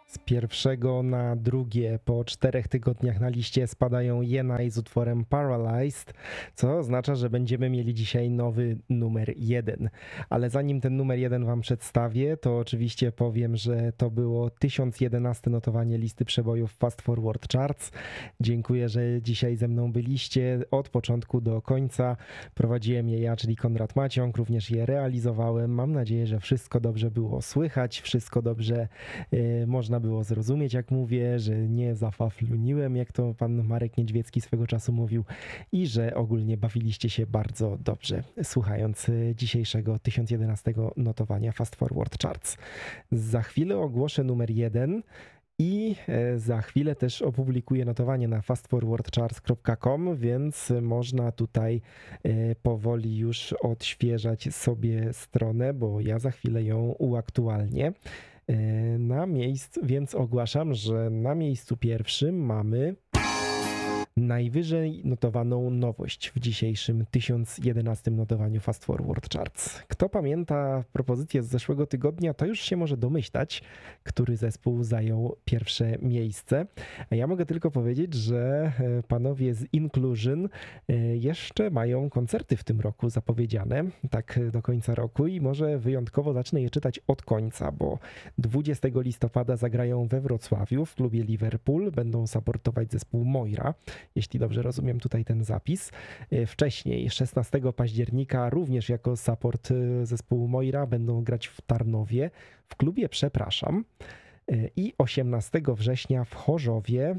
Z pierwszego na drugie po 4 tygodniach na liście spadają Jenaj z utworem Paralyzed, co oznacza, że będziemy mieli dzisiaj nowy numer 1. Ale zanim ten numer 1 wam przedstawię, to oczywiście powiem, że to było 1011 notowanie listy przebojów Fast Forward Charts. Dziękuję, że dzisiaj ze mną byliście od początku do końca. Prowadziłem je ja, czyli Konrad Maciąg, również je realizowałem. Mam nadzieję, że wszystko dobrze było słychać, wszystko dobrze można było zrozumieć, jak mówię, że nie zafafluniłem, jak to pan Marek Niedźwiecki swego czasu mówił, i że ogólnie bawiliście się bardzo dobrze, słuchając dzisiejszego 1011 notowania Fast Forward Charts. Za chwilę ogłoszę numer 1 i za chwilę też opublikuję notowanie na fastforwardcharts.com, więc można tutaj powoli już odświeżać sobie stronę, bo ja za chwilę ją uaktualnię. Więc ogłaszam, że na miejscu pierwszym mamy najwyżej notowaną nowość w dzisiejszym 1011 notowaniu Fast Forward Charts. Kto pamięta propozycję z zeszłego tygodnia, to już się może domyślać, który zespół zajął pierwsze miejsce. A ja mogę tylko powiedzieć, że panowie z Inclusion jeszcze mają koncerty w tym roku zapowiedziane, tak do końca roku, i może wyjątkowo zacznę je czytać od końca, bo 20 listopada zagrają we Wrocławiu w klubie Liverpool, będą supportować zespół Moira, jeśli dobrze rozumiem tutaj ten zapis. Wcześniej, 16 października, również jako support zespołu Moira będą grać w Tarnowie w klubie Przepraszam, i 18 września w Chorzowie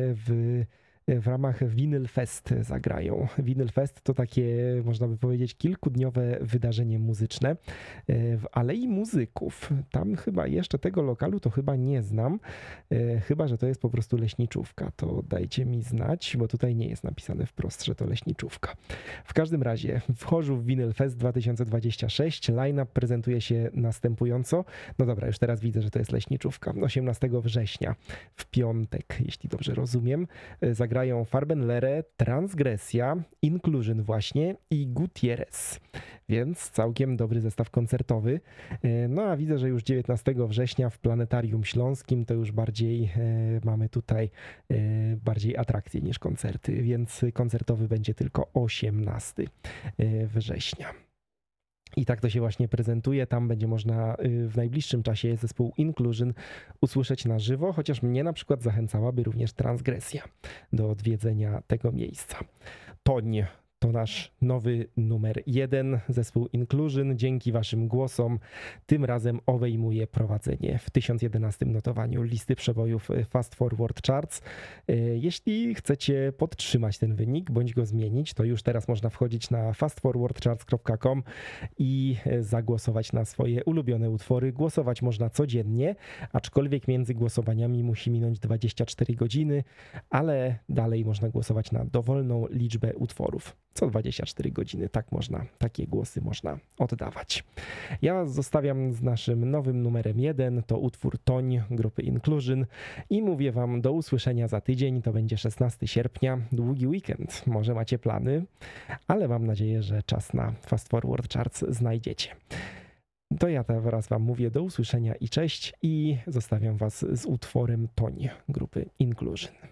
w ramach Vinyl Fest zagrają. Vinyl Fest to takie, można by powiedzieć, kilkudniowe wydarzenie muzyczne w Alei Muzyków. Tam chyba jeszcze tego lokalu to chyba nie znam, chyba że to jest po prostu leśniczówka. To dajcie mi znać, bo tutaj nie jest napisane wprost, że to leśniczówka. W każdym razie w Chorzów Vinyl Fest 2026 line-up prezentuje się następująco. No dobra, już teraz widzę, że to jest leśniczówka. 18 września w piątek, jeśli dobrze rozumiem, zagrają Farbenlere, Transgresja, Inclusion właśnie i Gutierrez, więc całkiem dobry zestaw koncertowy. No a widzę, że już 19 września w Planetarium Śląskim to już bardziej mamy tutaj bardziej atrakcje niż koncerty, więc koncertowy będzie tylko 18 września. I tak to się właśnie prezentuje. Tam będzie można w najbliższym czasie zespół Inclusion usłyszeć na żywo, chociaż mnie na przykład zachęcałaby również Transgresja do odwiedzenia tego miejsca. Toń to nasz nowy numer 1, zespół Inclusion. Dzięki waszym głosom tym razem obejmuje prowadzenie w 1011 notowaniu listy przebojów Fast Forward Charts. Jeśli chcecie podtrzymać ten wynik bądź go zmienić, to już teraz można wchodzić na fastforwardcharts.com i zagłosować na swoje ulubione utwory. Głosować można codziennie, aczkolwiek między głosowaniami musi minąć 24 godziny, ale dalej można głosować na dowolną liczbę utworów. Co 24 godziny, takie głosy można oddawać. Ja was zostawiam z naszym nowym numerem 1, to utwór Toń grupy Inclusion, i mówię wam do usłyszenia za tydzień, to będzie 16 sierpnia, długi weekend, może macie plany, ale mam nadzieję, że czas na Fast Forward Charts znajdziecie. To ja teraz wam mówię do usłyszenia i cześć, i zostawiam was z utworem Toń grupy Inclusion.